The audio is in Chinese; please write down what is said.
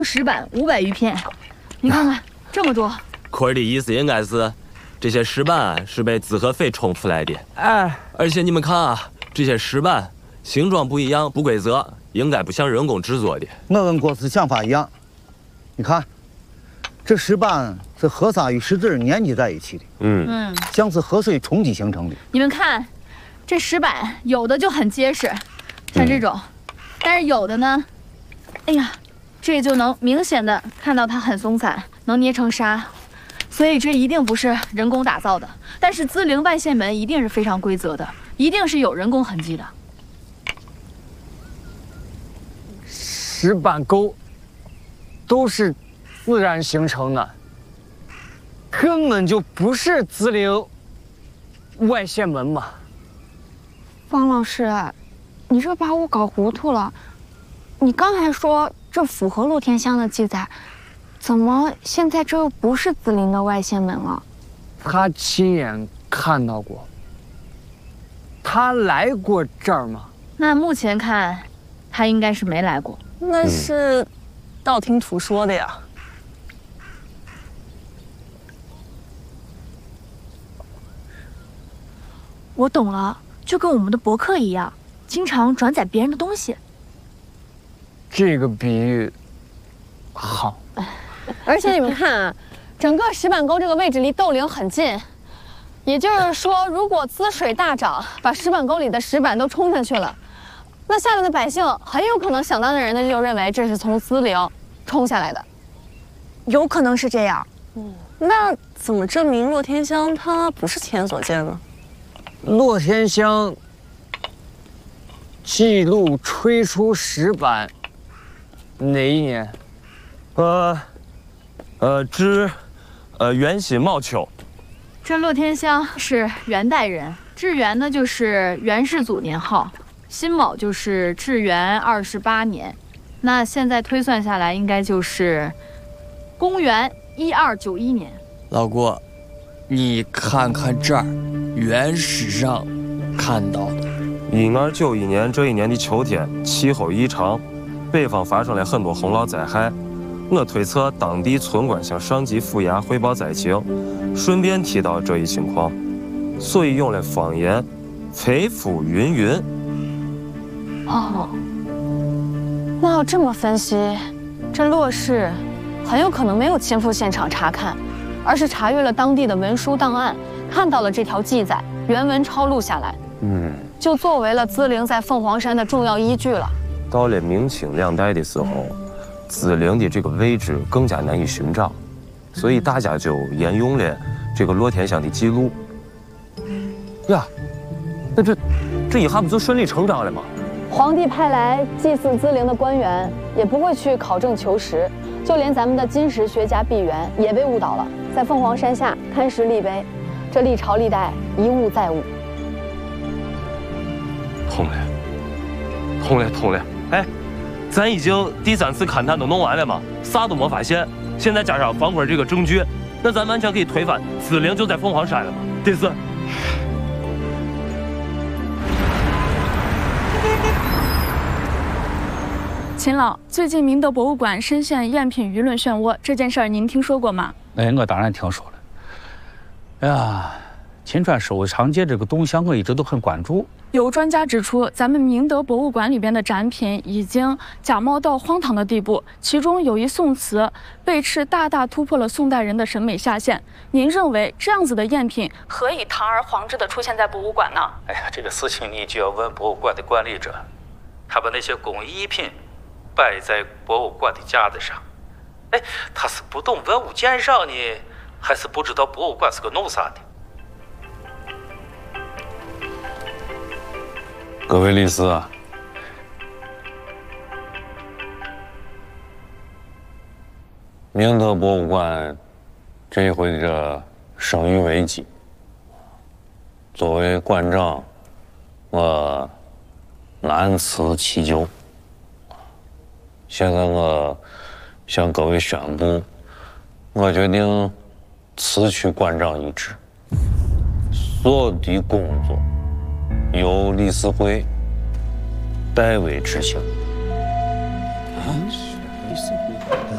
石板500余片，你看看这么多。 坤儿的意思应该是，这些石板是被资和费冲出来的。 哎， 而且你们看啊，这些石板形状不一样，不规则，应该不像人工制作的。 我跟郭师想法一样，你看，这石板是河沙与石子粘接在一起的，像是河水冲击形成的。 你们看，这石板有的就很结实，像这种，但是有的呢，哎呀，这就能明显的看到它很松散，能捏成沙。所以这一定不是人工打造的，但是资陵外线门一定是非常规则的，一定是有人工痕迹的。 石板沟都是自然形成的，根本就不是资陵外线门嘛。 方老师，你这把我搞糊涂了。你刚才说这符合洛天香的记载。怎么现在这又不是子陵的外线门了？ 他亲眼看到过，他来过这儿吗？ 那目前看，他应该是没来过。 那是道听途说的呀。 我懂了，就跟我们的博客一样，经常转载别人的东西。 这个比喻好。 而且你们看啊，整个石板沟这个位置离窦陵很近，也就是说，如果滋水大涨，把石板沟里的石板都冲下去了，那下面的百姓很有可能想当然的就认为这是从资陵冲下来的， 有可能是这样。 那怎么证明洛天香它不是亲眼所见呢？ 洛天香记录吹出石板哪一年？ 元辛卯秋。 这洛天香是元代人，至元呢就是元世祖年号，辛卯就是至元28年，那现在推算下来应该就是公元1291年。 老郭，你看看这儿，原史上看到的 1291年这一年的秋天，气候异常，北方发生了很多洪涝灾害。我推测当地村官向上级府衙汇报灾情，顺便提到这一情况，所以用了方言“肺腑云云”。 哦，那要这么分析，这洛氏很有可能没有亲赴现场查看，而是查阅了当地的文书档案，看到了这条记载，原文抄录下来，就作为了资陵在凤凰山的重要依据了。 到了明清两代的时候，资陵的这个位置更加难以寻找，所以大家就沿用了这个洛天香的记录。呀，那这一下不就顺理成章了吗？ 皇帝派来祭祀资陵的官员也不会去考证求实，就连咱们的金石学家毕沅也被误导了，在凤凰山下看石立碑，这历朝历代一误再误。 通了！哎，咱已经第3次勘探都弄完了嘛，啥都没发现。现在加上方坤这个证据，那咱完全可以推翻资陵就在凤凰山了嘛，对是？ 秦老，最近明德博物馆深陷赝品舆论漩涡，这件事儿您听说过吗？ 哎，我当然听说了。哎呀，秦川收藏界这个动向，我一直都很关注。 有专家指出，咱们明德博物馆里边的展品已经假冒到荒唐的地步，其中有一宋瓷被斥大大突破了宋代人的审美下限。您认为这样子的赝品何以堂而皇之的出现在博物馆呢？ 哎呀，这个事情你就要问博物馆的管理者，他把那些工艺品摆在博物馆的架子上，哎，他是不懂文物鉴赏呢，还是不知道博物馆是个弄啥的？ 各位律师啊，明德博物馆这一回的声誉危机，作为馆长，我难辞其咎。现在我向各位宣布，我决定辞去馆长一职，所有的工作由理事会代为执行。